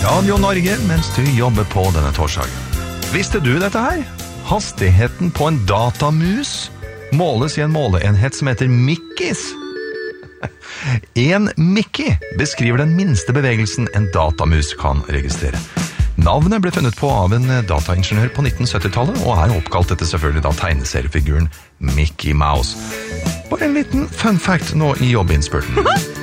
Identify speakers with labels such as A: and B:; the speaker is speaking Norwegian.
A: Radio Norge mens du jobber på denne torsdagen. Visste du dette her? Hastigheten på en datamus måles i en måleenhet som heter Mickeys. En Mickey beskriver den minste bevegelsen en datamus kan registrere. Navnet ble funnet på av en dataingeniør på 1970-tallet, og er oppkalt etter selvfølgelig da tegneseriefiguren Mickey Mouse. Bare en liten fun fact nå i jobbinnspurten.